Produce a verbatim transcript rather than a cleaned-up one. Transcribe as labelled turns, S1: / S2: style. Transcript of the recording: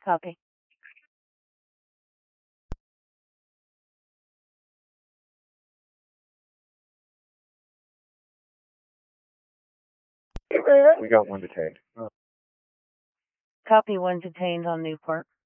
S1: Copy.
S2: We got one detained.
S1: Copy, one detained on Newport.